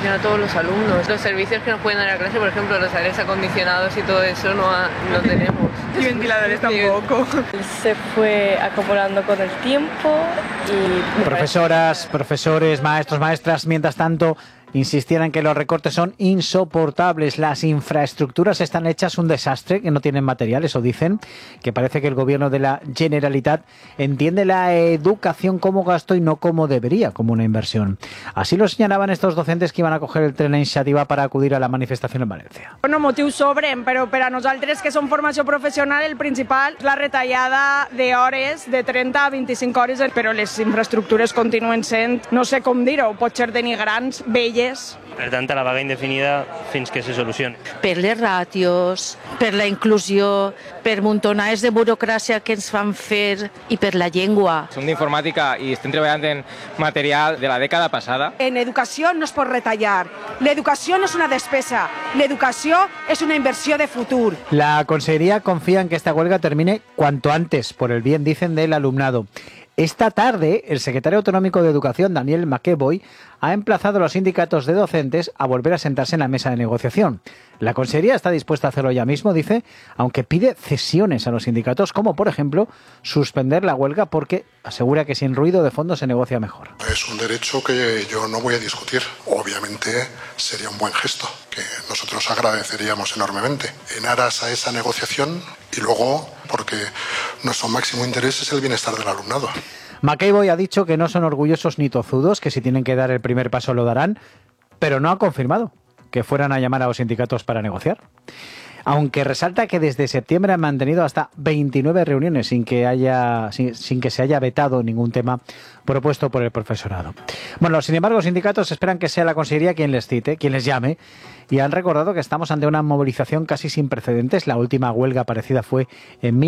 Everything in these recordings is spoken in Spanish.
atención a todos los alumnos. Los servicios que nos pueden dar a clase, por ejemplo, los aires acondicionados y todo eso no tenemos. Y ventiladores tampoco. Se fue acomodando con el tiempo y... Profesoras, profesores, maestros, maestras, mientras tanto, insistían en que los recortes son insoportables. Las infraestructuras están hechas un desastre, que no tienen materiales, o dicen, que parece que el gobierno de la Generalitat entiende la educación como gasto y no como debería, como una inversión. Así lo señalaban estos docentes que iban a coger el tren de iniciativa para acudir a la manifestación en València. Bueno, motius sobren, però per a nosaltres que som formació professional el principal és la retallada d'hores de 30 a 25 hores, però les infraestructures continuen sent, no sé com dir-ho, potser denigrants, velles. Per tant, la vaga indefinida fins que se solucioni. Per les ràtios, per la inclusió, per muntonades de burocràcia que ens fan fer i per la llengua. Som d'informàtica i estem treballant en material de la dècada passada. En educació no es pot retallar. L'educació no és una despesa. L'educació és una inversión de futur. La Consejería confía en que esta huelga termine cuanto antes, por el bien, dicen, del alumnado. Esta tarde, el secretario autonómico de Educación, Daniel McEvoy, ha emplazado a los sindicatos de docentes a volver a sentarse en la mesa de negociación. La Consejería está dispuesta a hacerlo ya mismo, dice, aunque pide cesiones a los sindicatos, como por ejemplo suspender la huelga, porque asegura que sin ruido de fondo se negocia mejor. Es un derecho que yo no voy a discutir. Obviamente sería un buen gesto, que nosotros agradeceríamos enormemente, en aras a esa negociación y luego porque nuestro máximo interés es el bienestar del alumnado. McEvoy ha dicho que no son orgullosos ni tozudos, que si tienen que dar el primer paso lo darán, pero no ha confirmado que fueran a llamar a los sindicatos para negociar. Aunque resalta que desde septiembre han mantenido hasta 29 reuniones sin que se haya vetado ningún tema propuesto por el profesorado. Bueno, sin embargo, los sindicatos esperan que sea la Consejería quien les cite, quien les llame, y han recordado que estamos ante una movilización casi sin precedentes. La última huelga parecida fue en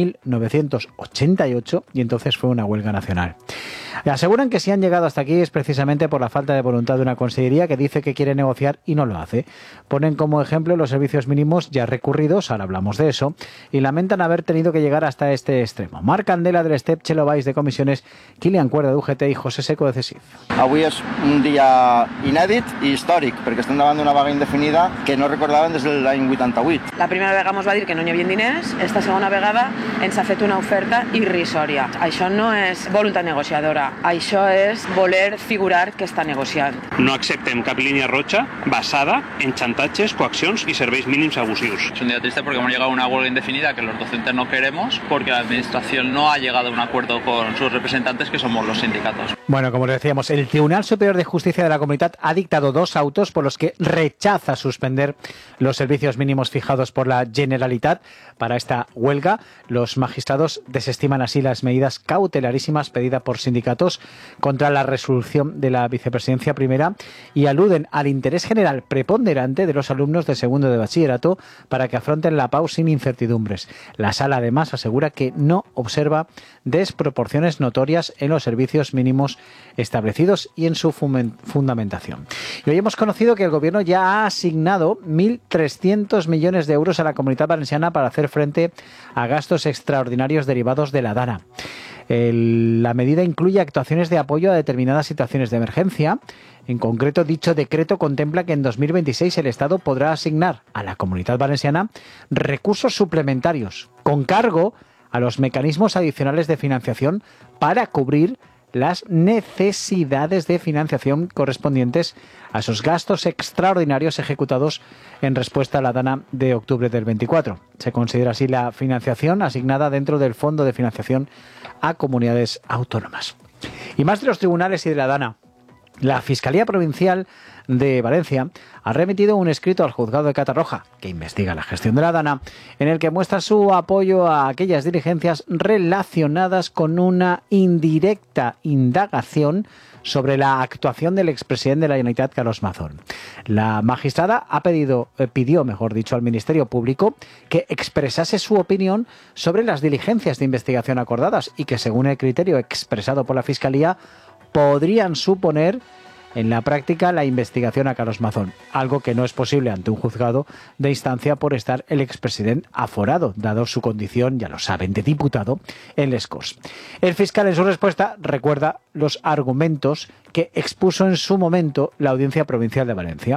1988 y entonces fue una huelga nacional. Aseguran que si han llegado hasta aquí es precisamente por la falta de voluntad de una Consejería que dice que quiere negociar y no lo hace. Ponen como ejemplo los servicios mínimos ya recurridos, ahora hablamos de eso, y lamentan haber tenido que llegar hasta este extremo. Marc Candela del STEP, Chelo Valls de Comisiones, Kilian Cuerda de UGT i José Seco de CESIF. Avui és un dia inèdit i històric, perquè estem davant d'una vaga indefinida que no recordaven des de l'any 88. La primera vegada ens va dir que no hi havia diners, esta segona vegada ens ha fet una oferta irrisòria. Això no és voluntat negociadora, això és voler figurar que està negociant. No acceptem cap línia roja basada en xantatges, coaccions i serveis mínims abusius. Es un día triste porque hemos llegado a una huelga indefinida que los docentes no queremos porque la administración no ha llegado a un acuerdo con sus representantes, que somos los sindicatos. Bueno, como decíamos, el Tribunal Superior de Justicia de la Comunitat ha dictado 2 autos por los que rechaza suspender los servicios mínimos fijados por la Generalitat para esta huelga. Los magistrados desestiman así las medidas cautelarísimas pedidas por sindicatos contra la resolución de la vicepresidencia primera y aluden al interés general preponderante de los alumnos de segundo de bachillerato para que afronten la PAU sin incertidumbres. La sala además asegura que no observa desproporciones notorias en los servicios mínimos establecidos y en su fundamentación. Y hoy hemos conocido que el Gobierno ya ha asignado 1.300 millones de euros a la Comunitat Valenciana para hacer frente a gastos extraordinarios derivados de la DANA. La medida incluye actuaciones de apoyo a determinadas situaciones de emergencia. En concreto, dicho decreto contempla que en 2026 el Estado podrá asignar a la Comunitat Valenciana recursos suplementarios con cargo a los mecanismos adicionales de financiación para cubrir las necesidades de financiación correspondientes a esos gastos extraordinarios ejecutados en respuesta a la DANA de octubre del 24. Se considera así la financiación asignada dentro del Fondo de Financiación a Comunidades Autónomas. Y más de los tribunales y de la DANA, la Fiscalía Provincial de Valencia ha remitido un escrito al Juzgado de Catarroja, que investiga la gestión de la DANA, en el que muestra su apoyo a aquellas diligencias relacionadas con una indirecta indagación sobre la actuación del expresidente de la Generalitat, Carlos Mazón. La magistrada pidió al Ministerio Público que expresase su opinión sobre las diligencias de investigación acordadas y que, según el criterio expresado por la Fiscalía, podrían suponer en la práctica la investigación a Carlos Mazón, algo que no es posible ante un juzgado de instancia por estar el expresidente aforado, dado su condición, ya lo saben, de diputado en les Corts. El fiscal en su respuesta recuerda los argumentos que expuso en su momento la Audiencia Provincial de Valencia.